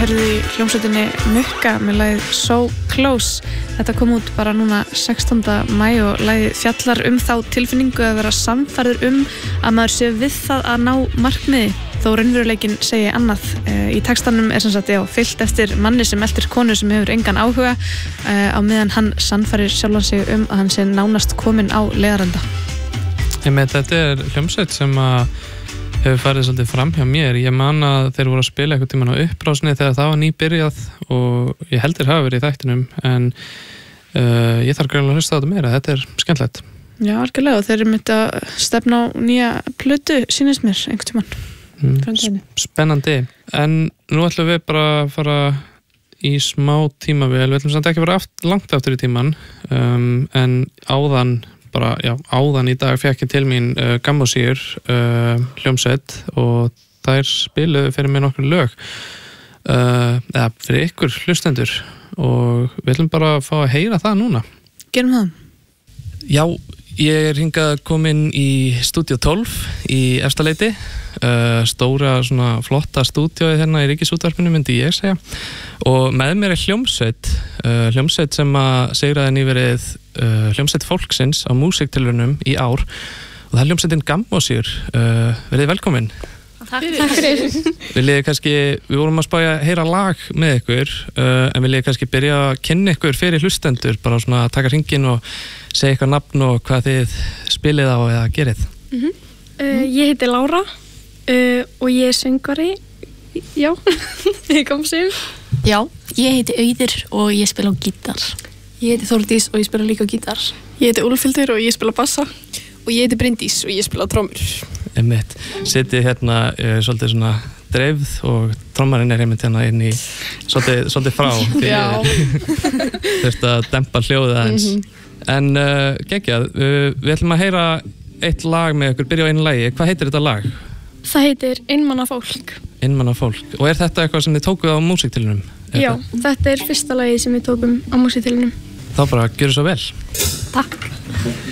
Hörðu í hljómsveitinni Mukka með lagið So Close. Þetta kom út bara núna 16. maí og lagið fjallar þá tilfinningu að vera samfærður að maður sé við það að ná markmiði, þó raunveruleikinn segi annað. Í textanum sem sagt fylgt eftir manni sem eltir konu sem hefur engan áhuga á meðan hann sannfærir sjálfan sig að hann sé nánast kominn á leiðarenda. Þetta hljómsveit sem að hefur farið svolítið fram hjá mér. Ég man að þeir voru að spila eitthvað tímann á upprásni þegar það var nýbyrjað og ég heldur hafa verið í þættinum, en ég þarf greinilega að hlusta á þetta meira. Þetta skemmtilegt. Já, algjörlega, og þeir eru myndið að stefna á nýja plötu, sýnist mér, einhvern tímann. Spennandi. En nú ætlum við bara að fara í smá tímavél. Við ætlum samt ekki að fara langt aftur í tímann, en áðan í dag fékk ég til mín Gammosíur hljómsveit og þær spiluðu fyrir mér nokkur lög eða fyrir ykkur hlustendur og við ætlum bara að fá að heyra það núna. Gerum það. Já, ég hingað komin í Stúdíó 12 í Efstaleiti, stóra svona flotta stúdíói hérna í Ríkisútvarpinu myndi ég segja, og með mér hljómsveit sem að sigraði nýverið hljómsveit fólksins á músiktilraunum í ár og það hljómsveitin Gammosíur. Verið velkomin. Takk fyrir. Við vorum að spája að heyra lag með ykkur, en viljið kannski byrja að kynna ykkur fyrir hlustendur, bara svona að taka hringinn og segja eitthvað nafn og hvað þið spilið á eða gerið. Ég heiti Lára og ég er söngvari. Já, ég kom sem. Já, ég heiti Auður og ég spila á gítar. Ég heiti Þórdís og ég spila líka á gítar. Ég heiti Úlfhildur og ég spila bassa. Og ég heiti Bryndís og ég spila trommur. Einmitt. Sitið hérna svolítið svona dreifð og trommarinn einmitt hérna inn í svolítið frá. Já. Þurft að dempa hljóðið aðeins. En geggjað, við ætlum að heyra eitt lag með ykkur, byrja á einu lagi. Hvað heitir þetta lag? Það heitir Einmana fólk. Einmana fólk. Og þetta eitthvað sem þið tókuð á músiktilraunum? Já, þetta fyrsta lagið sem við tókum á músiktilraunum. Þá bara, gjörðu svo vel. Takk.